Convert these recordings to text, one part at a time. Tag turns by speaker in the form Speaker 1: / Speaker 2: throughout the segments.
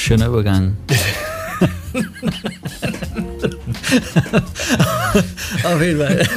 Speaker 1: Schöner Übergang. Auf jeden Fall.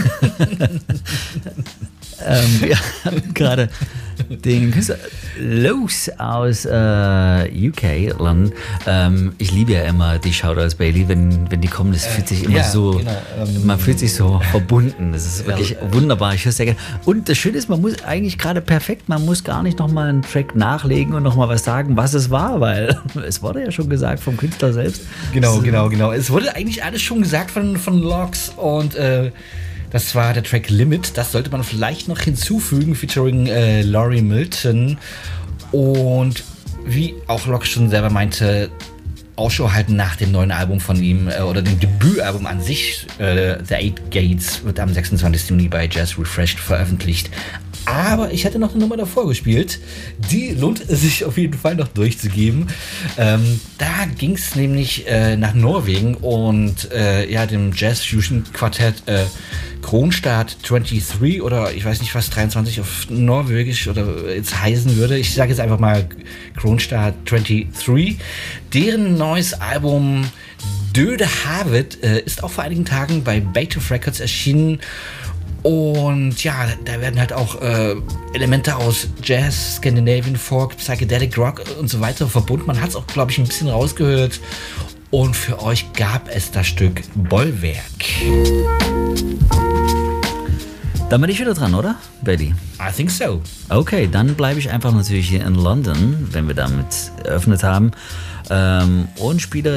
Speaker 1: Wir haben gerade den Künstler Los aus UK, London. Ich liebe ja immer die Shoutouts, Bailey, wenn die kommen. Das fühlt sich immer so, genau, man fühlt sich so verbunden. Das ist wirklich wunderbar. Ich höre es sehr gerne. Und das Schöne ist, man muss eigentlich gerade perfekt, man muss gar nicht nochmal einen Track nachlegen und nochmal was sagen, was es war, weil es wurde ja schon gesagt vom Künstler selbst.
Speaker 2: Genau. Es wurde eigentlich alles schon gesagt von Lox und das war der Track Limit. Das sollte man vielleicht noch hinzufügen, featuring Laurie Milton. Und wie auch Lox schon selber meinte, Ausschau halten nach dem neuen Album von ihm oder dem Debütalbum an sich. The Eight Gates wird am 26. Juni bei Jazz Refreshed veröffentlicht. Aber ich hatte noch eine Nummer davor gespielt. Die lohnt es sich auf jeden Fall noch durchzugeben. Da ging es nämlich nach Norwegen und dem Jazz-Fusion-Quartett Kronstadt 23 oder ich weiß nicht, was 23 auf Norwegisch oder jetzt heißen würde. Ich sage jetzt einfach mal Kronstadt 23. Deren neues Album Döde Havet ist auch vor einigen Tagen bei Beethoven Records erschienen. Und ja, da werden halt auch Elemente aus Jazz, Scandinavian Folk, Psychedelic Rock und so weiter verbunden. Man hat es auch, glaube ich, ein bisschen rausgehört. Und für euch gab es das Stück Bollwerk.
Speaker 1: Dann bin ich wieder dran, oder, Betty?
Speaker 2: I think so.
Speaker 1: Okay, dann bleibe ich einfach natürlich hier in London, wenn wir damit eröffnet haben. Und spiele